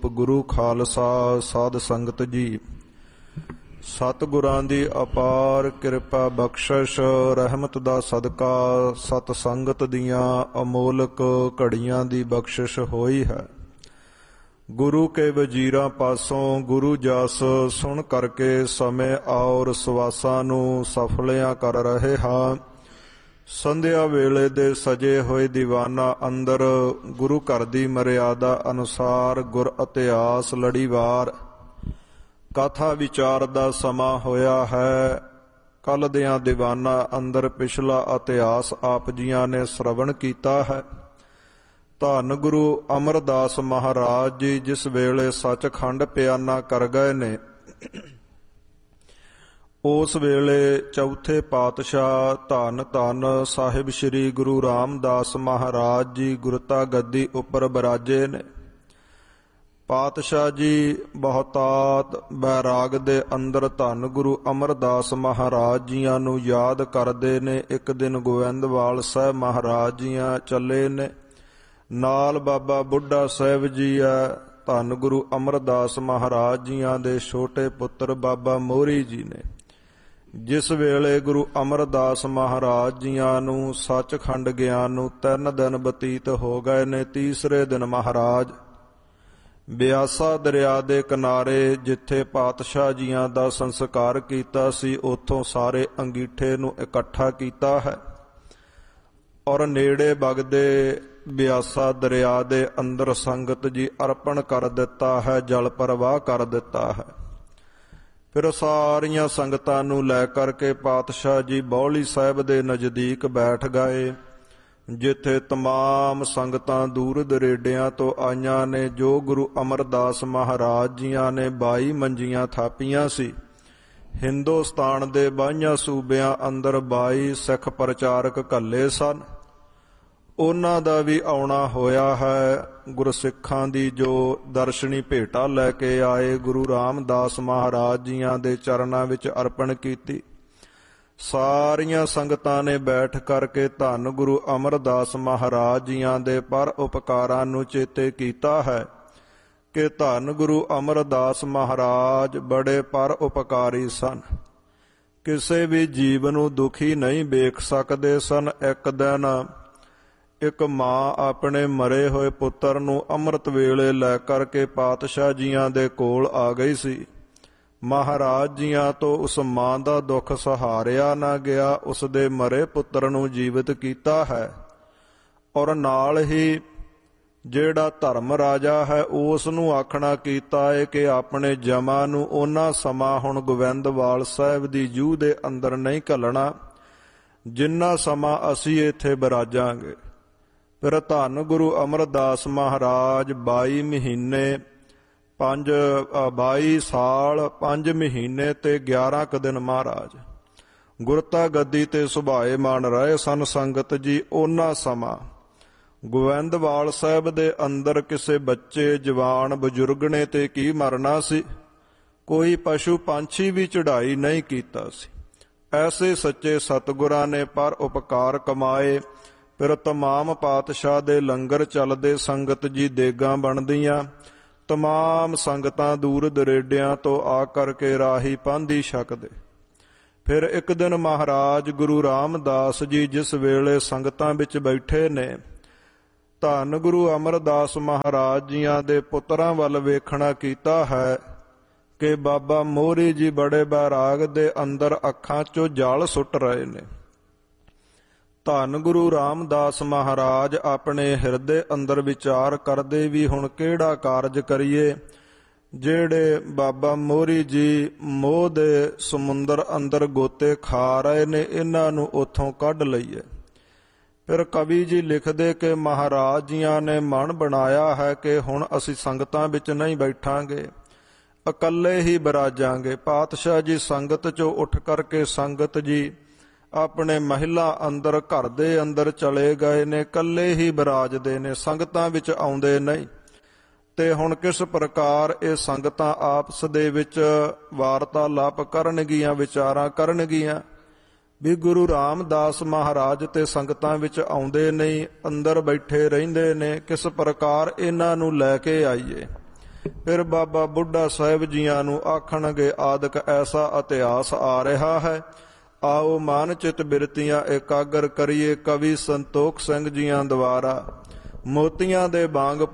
ਗੁਰੂ ਖਾਲਸਾ ਸਾਧ ਸੰਗਤ ਜੀ। ਸਤਿਗੁਰਾਂ ਦੀ ਅਪਾਰ ਕਿਰਪਾ ਬਖਸ਼ਿਸ਼ ਰਹਿਮਤ ਦਾ ਸਦਕਾ ਸਤ ਸੰਗਤ ਦੀਆਂ ਅਮੋਲਕ ਘੜੀਆਂ ਦੀ ਬਖਸ਼ਿਸ਼ ਹੋਈ ਹੈ। ਗੁਰੂ ਕੇ ਵਜ਼ੀਰਾਂ ਪਾਸੋਂ ਗੁਰੂ ਜਸ ਸੁਣ ਕਰਕੇ ਸਮੇਂ ਔਰ ਸਵਾਸਾਂ ਨੂੰ ਸਫਲਿਆਂ ਕਰ ਰਹੇ ਹਾਂ। ਸੰਧਿਆ ਵੇਲੇ ਦੇ ਸਜੇ ਹੋਏ ਦੀਵਾਨਾਂ ਅੰਦਰ ਗੁਰੂ ਘਰ ਦੀ ਮਰਿਆਦਾ ਅਨੁਸਾਰ ਗੁਰ ਇਤਿਹਾਸ ਲੜੀਵਾਰ ਕਥਾ ਵਿਚਾਰ ਦਾ ਸਮਾਂ ਹੋਇਆ ਹੈ। ਕੱਲ੍ਹ ਦਿਆਂ ਦੀਵਾਨਾਂ ਅੰਦਰ ਪਿਛਲਾ ਇਤਿਹਾਸ ਆਪ ਜੀਆਂ ਨੇ ਸ਼ਰਵਣ ਕੀਤਾ ਹੈ। ਧੰਨ ਗੁਰੂ ਅਮਰਦਾਸ ਮਹਾਰਾਜ ਜੀ ਜਿਸ ਵੇਲੇ ਸੱਚਖੰਡ ਪਿਆਨਾ ਕਰ ਗਏ ਨੇ, ਉਸ ਵੇਲੇ ਚੌਥੇ ਪਾਤਸ਼ਾਹ ਧੰਨ ਧੰਨ ਸਾਹਿਬ ਸ੍ਰੀ ਗੁਰੂ ਰਾਮਦਾਸ ਮਹਾਰਾਜ ਜੀ ਗੁਰਤਾ ਗੱਦੀ ਉੱਪਰ ਬਿਰਾਜੇ ਨੇ। ਪਾਤਸ਼ਾਹ ਜੀ ਬਹੁਤਾਤ ਬੈਰਾਗ ਦੇ ਅੰਦਰ ਧੰਨ ਗੁਰੂ ਅਮਰਦਾਸ ਮਹਾਰਾਜ ਜੀਆਂ ਨੂੰ ਯਾਦ ਕਰਦੇ ਨੇ। ਇੱਕ ਦਿਨ ਗੋਬਿੰਦਵਾਲ ਸਾਹਿਬ ਮਹਾਰਾਜ ਜੀਆਂ ਚੱਲੇ ਨੇ, ਨਾਲ ਬਾਬਾ ਬੁੱਢਾ ਸਾਹਿਬ ਜੀ ਆ। ਧੰਨ ਗੁਰੂ ਅਮਰਦਾਸ ਮਹਾਰਾਜ ਜੀਆਂ ਦੇ ਛੋਟੇ ਪੁੱਤਰ ਬਾਬਾ ਮੋਹਰੀ ਜੀ ਨੇ। ਜਿਸ ਵੇਲੇ ਗੁਰੂ ਅਮਰਦਾਸ ਮਹਾਰਾਜ ਜੀਆਂ ਨੂੰ ਸੱਚਖੰਡ ਗਿਆਨ ਨੂੰ 3 ਦਿਨ ਬਤੀਤ ਹੋ ਗਏ ਨੇ। ਤੀਸਰੇ ਦਿਨ ਮਹਾਰਾਜ ਬਿਆਸਾ ਦਰਿਆ ਦੇ ਕਿਨਾਰੇ ਜਿੱਥੇ ਪਾਤਸ਼ਾਹ ਜੀਆਂ ਦਾ ਸੰਸਕਾਰ ਕੀਤਾ ਸੀ, ਉੱਥੋਂ ਸਾਰੇ ਅੰਗੀਠੇ ਨੂੰ ਇਕੱਠਾ ਕੀਤਾ ਹੈ ਔਰ ਨੇੜੇ ਵਗਦੇ ਬਿਆਸਾ ਦਰਿਆ ਦੇ ਅੰਦਰ ਸੰਗਤ ਜੀ ਅਰਪਣ ਕਰ ਦਿੱਤਾ ਹੈ, ਜਲ ਪ੍ਰਵਾਹ ਕਰ ਦਿੱਤਾ ਹੈ। ਫਿਰ ਸਾਰੀਆਂ ਸੰਗਤਾਂ ਨੂੰ ਲੈ ਕਰਕੇ ਪਾਤਸ਼ਾਹ ਜੀ ਬੌਲੀ ਸਾਹਿਬ ਦੇ ਨਜ਼ਦੀਕ ਬੈਠ ਗਏ, ਜਿੱਥੇ ਤਮਾਮ ਸੰਗਤਾਂ ਦੂਰ ਦਰੇਡਿਆਂ ਤੋਂ ਆਈਆਂ ਨੇ। ਜੋ ਗੁਰੂ ਅਮਰਦਾਸ ਮਹਾਰਾਜ ਜੀਆਂ ਨੇ 22 ਮੰਜੀਆਂ ਥਾਪੀਆਂ ਸੀ, ਹਿੰਦੁਸਤਾਨ ਦੇ 22 ਸੂਬਿਆਂ ਅੰਦਰ 22 ਸਿੱਖ ਪ੍ਰਚਾਰਕ ਘੱਲੇ ਸਨ, ਉਹਨਾਂ ਦਾ ਵੀ ਆਉਣਾ ਹੋਇਆ ਹੈ। ਗੁਰਸਿੱਖਾਂ ਦੀ ਜੋ ਦਰਸ਼ਨੀ ਭੇਟਾ ਲੈ ਕੇ ਆਏ, ਗੁਰੂ ਰਾਮਦਾਸ ਮਹਾਰਾਜ ਜੀਆਂ ਦੇ ਚਰਨਾਂ ਵਿੱਚ ਅਰਪਣ ਕੀਤੀ। ਸਾਰੀਆਂ ਸੰਗਤਾਂ ਨੇ ਬੈਠ ਕਰਕੇ ਧੰਨ ਗੁਰੂ ਅਮਰਦਾਸ ਮਹਾਰਾਜ ਜੀਆਂ ਦੇ ਪਰ ਉਪਕਾਰਾਂ ਨੂੰ ਚੇਤੇ ਕੀਤਾ ਹੈ ਕਿ ਧੰਨ ਗੁਰੂ ਅਮਰਦਾਸ ਮਹਾਰਾਜ ਬੜੇ ਪਰ ਉਪਕਾਰੀ ਸਨ। ਕਿਸੇ ਵੀ ਜੀਵ ਨੂੰ ਦੁਖੀ ਨਹੀਂ ਵੇਖ ਸਕਦੇ ਸਨ। ਇੱਕ ਦਿਨ ਇੱਕ ਮਾਂ ਆਪਣੇ ਮਰੇ ਹੋਏ ਪੁੱਤਰ ਨੂੰ ਅੰਮ੍ਰਿਤ ਵੇਲੇ ਲੈ ਕਰਕੇ ਪਾਤਸ਼ਾਹ ਜੀਆਂ ਦੇ ਕੋਲ ਆ ਗਈ ਸੀ। ਮਹਾਰਾਜ ਜੀਆਂ ਤੋਂ ਉਸ ਮਾਂ ਦਾ ਦੁੱਖ ਸਹਾਰਿਆ ਨਾ ਗਿਆ। ਉਸ ਦੇ ਮਰੇ ਪੁੱਤਰ ਨੂੰ ਜੀਵਿਤ ਕੀਤਾ ਹੈ ਔਰ ਨਾਲ ਹੀ ਜਿਹੜਾ ਧਰਮ ਰਾਜਾ ਹੈ ਉਸ ਨੂੰ ਆਖਣਾ ਕੀਤਾ ਹੈ ਕਿ ਆਪਣੇ ਜਮਾਂ ਨੂੰ ਉਹਨਾਂ ਸਮਾਂ ਹੁਣ ਗੋਬਿੰਦਵਾਲ ਸਾਹਿਬ ਦੀ ਜੂਹ ਦੇ ਅੰਦਰ ਨਹੀਂ ਘੱਲਣਾ ਜਿੰਨਾ ਸਮਾਂ ਅਸੀਂ ਇੱਥੇ ਬਿਰਾਜਾਂਗੇ। ਫਿਰ ਧੰਨ ਗੁਰੂ ਅਮਰਦਾਸ ਮਹਾਰਾਜ 22 ਮਹੀਨੇ 22 ਸਾਲ 5 ਮਹੀਨੇ ਤੇ 11 ਕੁ ਦਿਨ ਮਹਾਰਾਜ ਗੁਰਤਾ ਗੱਦੀ ਤੇ ਸੁਭਾਏਮਾਨ ਰਹੇ ਸਨ। ਸੰਗਤ ਜੀ ਉਹਨਾਂ ਸਮਾਂ ਗੋਬਿੰਦਵਾਲ ਸਾਹਿਬ ਦੇ ਅੰਦਰ ਕਿਸੇ ਬੱਚੇ ਜਵਾਨ ਬਜ਼ੁਰਗ ਨੇ ਤੇ ਕੀ ਮਰਨਾ ਸੀ, ਕੋਈ ਪਸ਼ੂ ਪੰਛੀ ਵੀ ਚੜ੍ਹਾਈ ਨਹੀਂ ਕੀਤਾ ਸੀ। ਐਸੇ ਸੱਚੇ ਸਤਿਗੁਰਾਂ ਨੇ ਪਰ ਉਪਕਾਰ ਕਮਾਏ। ਫਿਰ ਤਮਾਮ ਪਾਤਸ਼ਾਹ ਦੇ ਲੰਗਰ ਚੱਲਦੇ, ਸੰਗਤ ਜੀ ਦੇਗਾਂ ਬਣਦੀਆਂ, ਤਮਾਮ ਸੰਗਤਾਂ ਦੂਰ ਦਰੇਡਿਆਂ ਤੋਂ ਆ ਕਰਕੇ ਰਾਹੀ ਪਾਂਧੀ ਛਕਦੇ। ਫਿਰ ਇੱਕ ਦਿਨ ਮਹਾਰਾਜ ਗੁਰੂ ਰਾਮਦਾਸ ਜੀ ਜਿਸ ਵੇਲੇ ਸੰਗਤਾਂ ਵਿੱਚ ਬੈਠੇ ਨੇ, ਧੰਨ ਗੁਰੂ ਅਮਰਦਾਸ ਮਹਾਰਾਜ ਜੀਆਂ ਦੇ ਪੁੱਤਰਾਂ ਵੱਲ ਵੇਖਣਾ ਕੀਤਾ ਹੈ ਕਿ ਬਾਬਾ ਮੋਹਰੀ ਜੀ ਬੜੇ ਬੈਰਾਗ ਦੇ ਅੰਦਰ ਅੱਖਾਂ 'ਚੋਂ ਜਲ ਸੁੱਟ ਰਹੇ ਨੇ। ਧੰਨ ਗੁਰੂ ਰਾਮਦਾਸ ਮਹਾਰਾਜ ਆਪਣੇ ਹਿਰਦੇ ਅੰਦਰ ਵਿਚਾਰ ਕਰਦੇ ਵੀ ਹੁਣ ਕਿਹੜਾ ਕਾਰਜ ਕਰੀਏ। ਜਿਹੜੇ ਬਾਬਾ ਮੋਹਰੀ ਜੀ ਮੋਹ ਦੇ ਸਮੁੰਦਰ ਅੰਦਰ ਗੋਤੇ ਖਾ ਰਹੇ ਨੇ, ਇਹਨਾਂ ਨੂੰ ਉੱਥੋਂ ਕੱਢ ਲਈਏ। ਫਿਰ ਕਵੀ ਜੀ ਲਿਖਦੇ ਕਿ ਮਹਾਰਾਜ ਜੀਆਂ ਨੇ ਮਨ ਬਣਾਇਆ ਹੈ ਕਿ ਹੁਣ ਅਸੀਂ ਸੰਗਤਾਂ ਵਿੱਚ ਨਹੀਂ ਬੈਠਾਂਗੇ, ਇਕੱਲੇ ਹੀ ਬਿਰਾਜਾਂਗੇ। ਪਾਤਸ਼ਾਹ ਜੀ ਸੰਗਤ 'ਚੋਂ ਉੱਠ ਕਰਕੇ ਸੰਗਤ ਜੀ ਆਪਣੇ ਮਹਿਲਾ ਅੰਦਰ ਘਰ ਦੇ ਅੰਦਰ ਚਲੇ ਗਏ ਨੇ, ਇਕੱਲੇ ਹੀ ਬਿਰਾਜਦੇ ਨੇ, ਸੰਗਤਾਂ ਵਿੱਚ ਆਉਂਦੇ ਨਹੀਂ। ਤੇ ਹੁਣ ਕਿਸ ਪ੍ਰਕਾਰ ਇਹ ਸੰਗਤਾਂ ਆਪਸ ਦੇ ਵਿੱਚ ਵਾਰਤਾਲਾਪ ਕਰਨਗੀਆਂ, ਵਿਚਾਰਾਂ ਕਰਨਗੀਆਂ ਵੀ ਗੁਰੂ ਰਾਮਦਾਸ ਮਹਾਰਾਜ ਤੇ ਸੰਗਤਾਂ ਵਿੱਚ ਆਉਂਦੇ ਨਹੀਂ, ਅੰਦਰ ਬੈਠੇ ਰਹਿੰਦੇ ਨੇ, ਕਿਸ ਪ੍ਰਕਾਰ ਇਹਨਾਂ ਨੂੰ ਲੈ ਕੇ ਆਈਏ। ਫਿਰ ਬਾਬਾ ਬੁੱਢਾ ਸਾਹਿਬ ਜੀਆਂ ਨੂੰ ਆਖਣਗੇ, ਆਦਿਕ ਐਸਾ ਇਤਿਹਾਸ ਆ ਰਿਹਾ ਹੈ, ਆਓ ਮਨ ਚਿਤ ਬਿਰਤੀਆਂ ਇਕਾਗਰ ਕਰੀਏ। ਕਵੀ ਸੰਤੋਖ ਸਿੰਘ ਜੀਆਂ ਦੁਆਰਾ ਮੋਤੀਆਂ ਦੇ ਵਾਂਗ